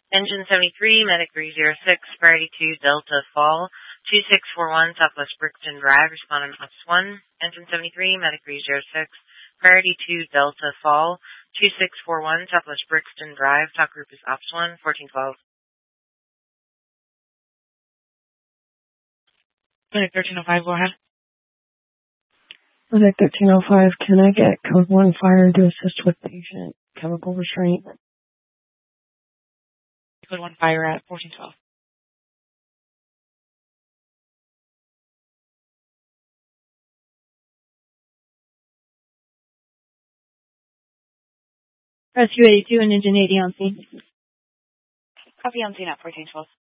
Engine 73, Medic 306, Priority 2, Delta Fall, 2641, Southwest Brixton Drive, responding Ops 1. Engine 73, Medic 306, Priority 2, Delta Fall, 2641, Southwest Brixton Drive, talk group is Ops 1, 1412. Medic 1305, go ahead. Medic 1305, can I get code 1 fire to assist with patient chemical restraint? Code 1 fire at 1412. Rescue 82 and Engine 80 on scene. Copy on scene at 1412.